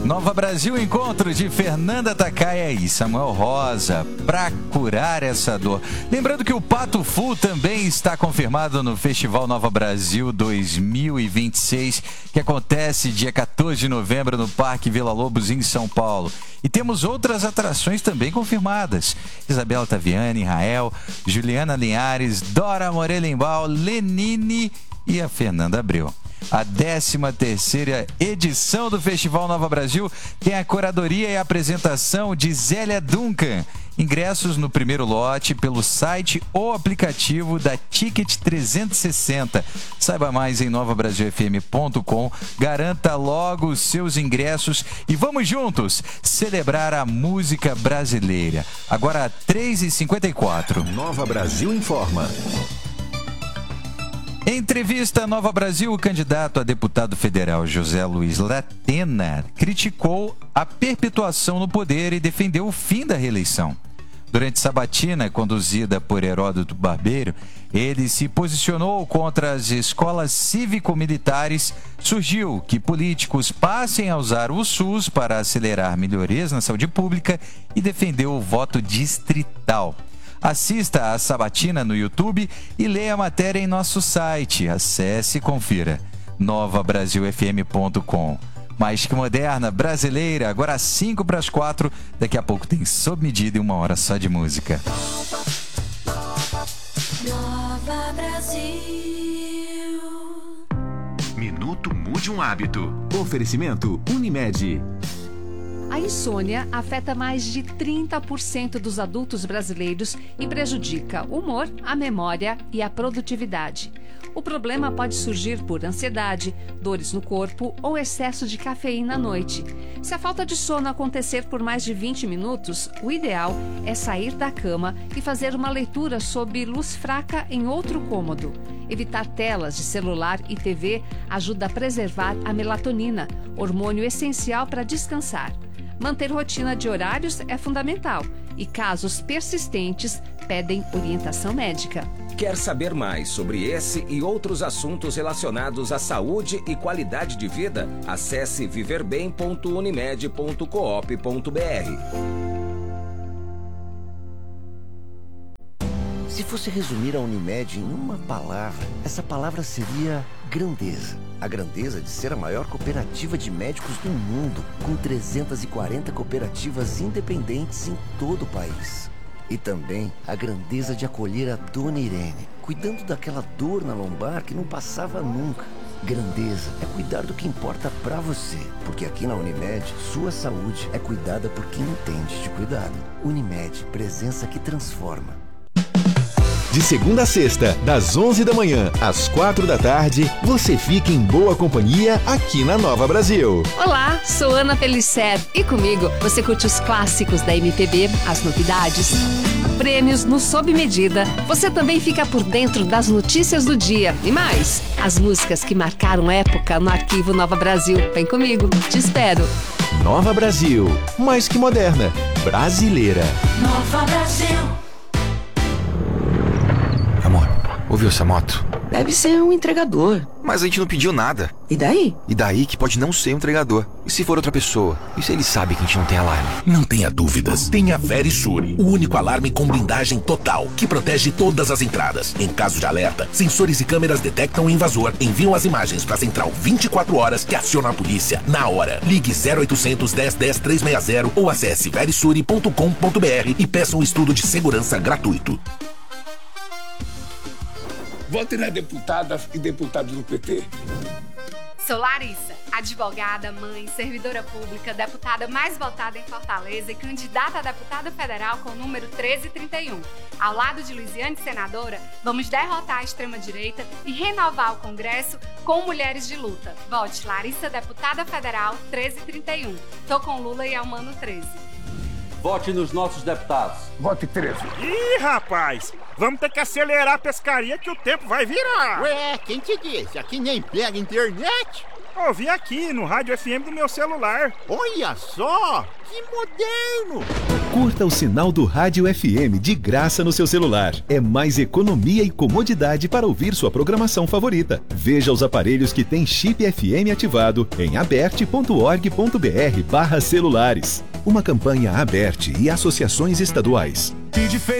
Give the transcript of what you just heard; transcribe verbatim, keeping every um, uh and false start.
Nova Brasil, encontro de Fernanda Takaya e Samuel Rosa para curar essa dor. Lembrando que o Pato Fu também está confirmado no Festival Nova Brasil dois mil e vinte e seis, que acontece dia quatorze de novembro no Parque Vila Lobos, em São Paulo. E temos outras atrações também confirmadas. Isabela Taviani, Rael, Juliana Linhares, Dora Morelenbaum, Lenine e a Fernanda Abreu. A décima terceira edição do Festival Nova Brasil tem a curadoria e a apresentação de Zélia Duncan. Ingressos no primeiro lote pelo site ou aplicativo da Ticket trezentos e sessenta. Saiba mais em nova brasil f m ponto com. Garanta logo os seus ingressos e vamos juntos celebrar a música brasileira. Agora, três e cinquenta e quatro. Nova Brasil informa. Em entrevista à Nova Brasil, o candidato a deputado federal José Luiz Latena criticou a perpetuação no poder e defendeu o fim da reeleição. Durante sabatina, conduzida por Heródoto Barbeiro, ele se posicionou contra as escolas cívico-militares. Surgiu que políticos passem a usar o SUS para acelerar melhorias na saúde pública e defendeu o voto distrital. Assista a sabatina no YouTube e leia a matéria em nosso site. Acesse e confira. nova brasil f m ponto com. Mais que moderna, brasileira, agora às cinco para as quatro. Daqui a pouco tem Sob Medida e uma hora só de música. Nova Brasil. Minuto Mude um Hábito. Oferecimento Unimed. A insônia afeta mais de trinta por cento dos adultos brasileiros e prejudica o humor, a memória e a produtividade. O problema pode surgir por ansiedade, dores no corpo ou excesso de cafeína à noite. Se a falta de sono acontecer por mais de vinte minutos, o ideal é sair da cama e fazer uma leitura sob luz fraca em outro cômodo. Evitar telas de celular e T V ajuda a preservar a melatonina, hormônio essencial para descansar. Manter rotina de horários é fundamental e casos persistentes pedem orientação médica. Quer saber mais sobre esse e outros assuntos relacionados à saúde e qualidade de vida? Acesse viver bem ponto unimed ponto coop ponto b r. Se fosse resumir a Unimed em uma palavra, essa palavra seria grandeza. A grandeza de ser a maior cooperativa de médicos do mundo, com trezentas e quarenta cooperativas independentes em todo o país. E também a grandeza de acolher a Dona Irene, cuidando daquela dor na lombar que não passava nunca. Grandeza é cuidar do que importa pra você, porque aqui na Unimed, sua saúde é cuidada por quem entende de cuidado. Unimed, presença que transforma. De segunda a sexta, das onze da manhã às quatro da tarde, você fica em boa companhia aqui na Nova Brasil. Olá, sou Ana Pellicer e comigo você curte os clássicos da M P B, as novidades, prêmios no Sob Medida. Você também fica por dentro das notícias do dia e mais, as músicas que marcaram época no arquivo Nova Brasil. Vem comigo, te espero. Nova Brasil, mais que moderna, brasileira. Nova Brasil. Amor, ouviu essa moto? Deve ser um entregador. Mas a gente não pediu nada. E daí? E daí que pode não ser um entregador. E se for outra pessoa? E se ele sabe que a gente não tem alarme? Não tenha dúvidas. Tenha Verisure, o único alarme com blindagem total, que protege todas as entradas. Em caso de alerta, sensores e câmeras detectam o invasor, enviam as imagens para a central vinte e quatro horas que aciona a polícia na hora. Ligue zero oitocentos, dez, dez, trezentos e sessenta ou acesse verisure ponto com ponto b r e peça um estudo de segurança gratuito. Vote na deputada e deputados do P T. Sou Larissa, advogada, mãe, servidora pública, deputada mais votada em Fortaleza e candidata a deputada federal com o número treze trinta e um. Ao lado de Luiziane, senadora, vamos derrotar a extrema-direita e renovar o Congresso com mulheres de luta. Vote Larissa, deputada federal treze trinta e um. Tô com Lula e Almano treze. Vote nos nossos deputados. Vote treze. Ih, rapaz, vamos ter que acelerar a pescaria que o tempo vai virar. Ué, quem te disse? Aqui nem pega internet. Ouvi aqui no rádio F M do meu celular. Olha só, que moderno! Curta o sinal do Rádio F M de graça no seu celular. É mais economia e comodidade para ouvir sua programação favorita. Veja os aparelhos que têm chip F M ativado em aberte ponto org ponto br barra celulares. Uma campanha Aberte e associações estaduais.